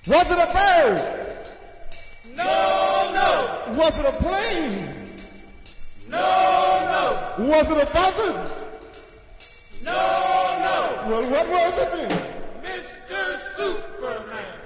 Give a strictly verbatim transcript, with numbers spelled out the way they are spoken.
Was it a bird? No, no. Was it a plane? No, no. Was it a buzzard? No, no. Well, what was it then? Mister Superman.